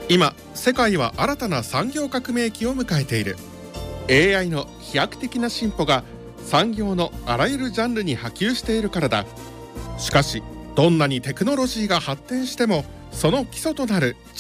今世界は新たな産業革命期を迎えている。 AI の飛躍的な進歩が産業のあらゆるジャンルに波及しているからだ。しかしどんなにテクノロジーが発展しても、その基礎となる